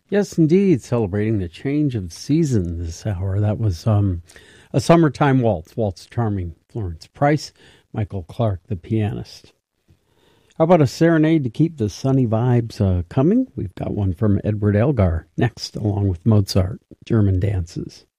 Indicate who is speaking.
Speaker 1: Yes, indeed, celebrating the change of season this hour. That was a summertime waltz, Waltz Charming, Florence Price, Michael Clark, the pianist. How about a serenade to keep the sunny vibes coming? We've got one from Edward Elgar next, along with Mozart, German dances.